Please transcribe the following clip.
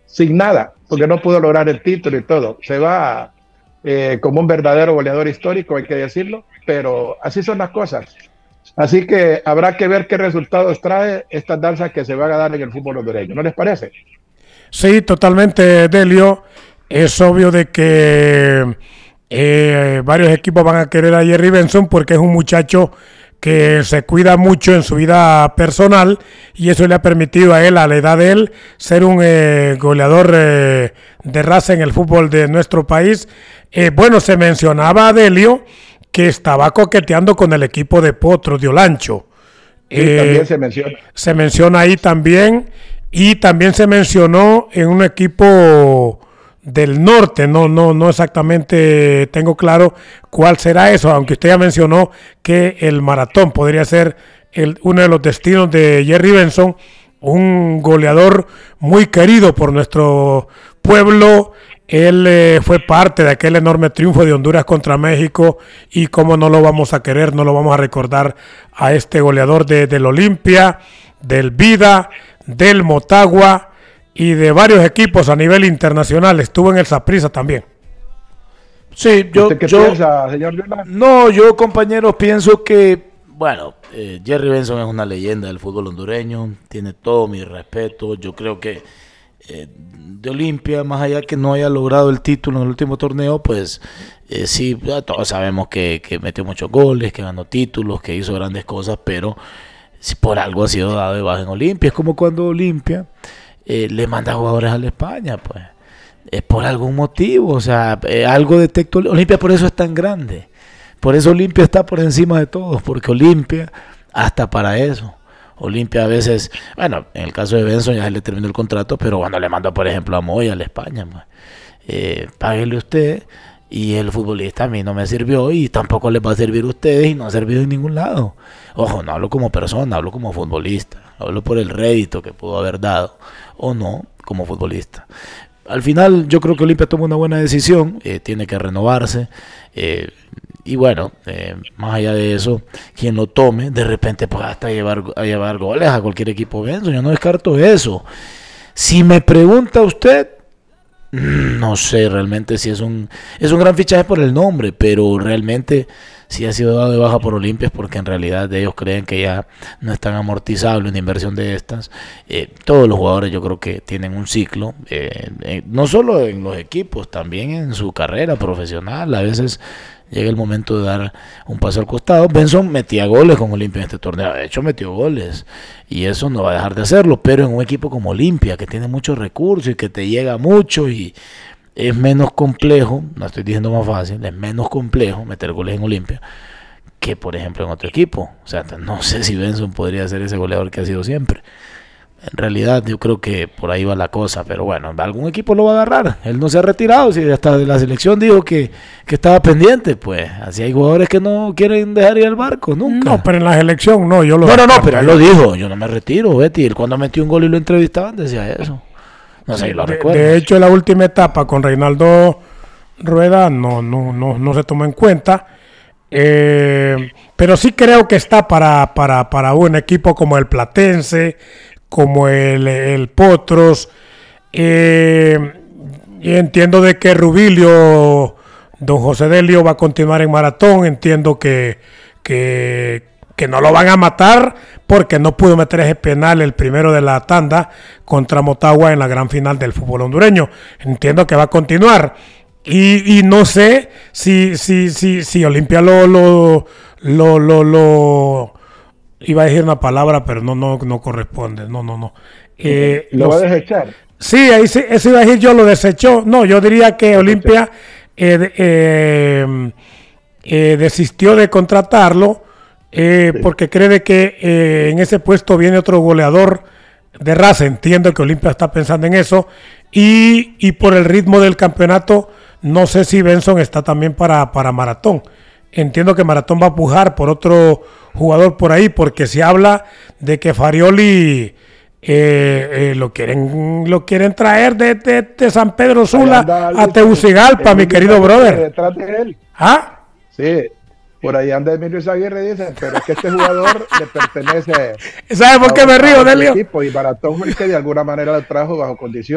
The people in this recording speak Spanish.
sin nada, porque no pudo lograr el título y todo. Se va como un verdadero goleador histórico, hay que decirlo, pero así son las cosas. Así que habrá que ver qué resultados trae esta danza que se va a dar en el fútbol hondureño. ¿No les parece? Sí, totalmente, Delio. Es obvio de que varios equipos van a querer a Jerry Benson porque es un muchacho que se cuida mucho en su vida personal y eso le ha permitido a él, a la edad de él, ser un goleador de raza en el fútbol de nuestro país. Bueno, se mencionaba a Delio que estaba coqueteando con el equipo de Potros de Olancho. Sí, también se menciona. Se menciona ahí también, y también se mencionó en un equipo del norte, no exactamente tengo claro cuál será eso, aunque usted ya mencionó que el Maratón podría ser uno de los destinos de Jerry Benson, un goleador muy querido por nuestro pueblo. Él fue parte de aquel enorme triunfo de Honduras contra México y cómo no lo vamos a querer, no lo vamos a recordar a este goleador del Olimpia, del Vida, del Motagua y de varios equipos a nivel internacional. Estuvo en el Saprissa también. Sí, ¿Usted qué piensa, señor Yolanda? No, yo, compañeros, pienso que, bueno, Jerry Benson es una leyenda del fútbol hondureño, tiene todo mi respeto. Yo creo que de Olimpia, más allá que no haya logrado el título en el último torneo, pues sí, todos sabemos que metió muchos goles, que ganó títulos, que hizo grandes cosas, pero si por algo ha sido dado de baja en Olimpia. Es como cuando Olimpia le manda jugadores a la España, pues es por algún motivo, o sea, algo detectó Olimpia, por eso es tan grande, por eso Olimpia está por encima de todos, porque Olimpia hasta para eso. Olimpia a veces, bueno, en el caso de Benson ya se le terminó el contrato, pero cuando le mandó, por ejemplo, a Moya a la España, páguele usted, y el futbolista a mí no me sirvió y tampoco les va a servir a ustedes y no ha servido en ningún lado. Ojo, no hablo como persona, hablo como futbolista, hablo por el rédito que pudo haber dado o no como futbolista. Al final yo creo que Olimpia toma una buena decisión, tiene que renovarse, y bueno, más allá de eso, quien lo tome, de repente pues hasta llevar goles a cualquier equipo Benson, yo no descarto eso. Si me pregunta usted, no sé realmente si es un gran fichaje por el nombre, pero realmente si ha sido dado de baja por Olimpia es porque en realidad ellos creen que ya no es tan amortizable una inversión de estas. Todos los jugadores yo creo que tienen un ciclo, no solo en los equipos, también en su carrera profesional. A veces llega el momento de dar un paso al costado. Benson metía goles con Olimpia en este torneo, de hecho metió goles, y eso no va a dejar de hacerlo, pero en un equipo como Olimpia, que tiene muchos recursos y que te llega mucho y es menos complejo, no estoy diciendo más fácil, es menos complejo meter goles en Olimpia que por ejemplo en otro equipo. O sea, no sé si Benson podría ser ese goleador que ha sido siempre. En realidad yo creo que por ahí va la cosa, pero bueno, algún equipo lo va a agarrar. Él no se ha retirado, si hasta de la selección dijo que estaba pendiente, pues así hay jugadores que no quieren dejar ir al barco, nunca. No, pero en la selección no, yo lo... No, pero él lo dijo, yo no me retiro, Betty. Él cuando metió un gol y lo entrevistaban decía eso. No sé, lo recuerdo. De hecho, en la última etapa con Reinaldo Rueda no se tomó en cuenta. Pero sí creo que está para un equipo como el Platense, como el Potros. Y entiendo de que Rubilio, don José Delio, va a continuar en Maratón. Entiendo que no lo van a matar porque no pudo meter ese penal, el primero de la tanda, contra Motagua en la gran final del fútbol hondureño. Entiendo que va a continuar. Y no sé si Olimpia lo iba a decir una palabra, pero no corresponde. No. ¿Lo va a desechar? Sí, ahí sí, eso iba a decir yo, lo desechó. No, yo diría que Olimpia desistió de contratarlo porque cree de que en ese puesto viene otro goleador de raza. Entiendo que Olimpia está pensando en eso. Y por el ritmo del campeonato, no sé si Benson está también para Maratón. Entiendo que Maratón va a pujar por otro jugador por ahí, porque se habla de que Farioli lo quieren traer de San Pedro Sula a Tegucigalpa, mi querido brother. Detrás de él. ¿Ah? Sí, por ahí anda Emilio Izaguirre, dicen, pero es que este jugador le pertenece. ¿Sabes por qué me río, Delio? Equipo, y Maratón fue el que de alguna manera lo trajo bajo condición.